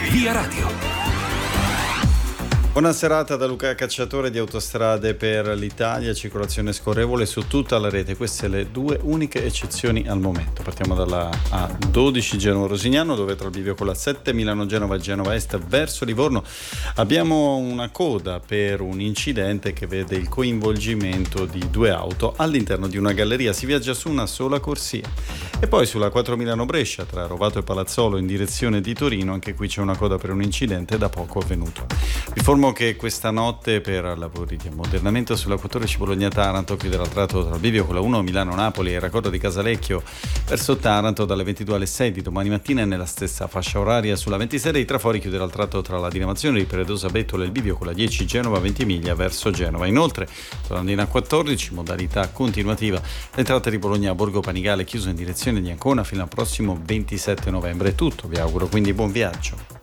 Via Radio. Buona serata da Luca Cacciatore di Autostrade per l'Italia, circolazione scorrevole su tutta la rete, queste le due uniche eccezioni al momento. Partiamo dalla A12 Genova-Rosignano, dove tra il bivio con la 7 Milano-Genova e Genova Est verso Livorno abbiamo una coda per un incidente che vede il coinvolgimento di due auto all'interno di una galleria. Si viaggia su una sola corsia. E poi sulla 4 Milano-Brescia tra Rovato e Palazzolo in direzione di Torino, anche qui c'è una coda per un incidente da poco avvenuto. Informo che questa notte per lavori di ammodernamento sulla 14 Bologna-Taranto chiuderà il tratto tra il bivio con la 1 Milano-Napoli e il raccordo di Casalecchio verso Taranto dalle 22 alle 6 di domani mattina, e nella stessa fascia oraria sulla 26 dei trafori chiuderà il tratto tra la diramazione di Peredosa Bettola e il bivio con la 10 Genova-Ventimiglia verso Genova. Inoltre, tornando in A14, modalità continuativa, l'entrata di Bologna a Borgo Panigale chiusa in direzione di Ancona fino al prossimo 27 novembre. È tutto, vi auguro quindi buon viaggio.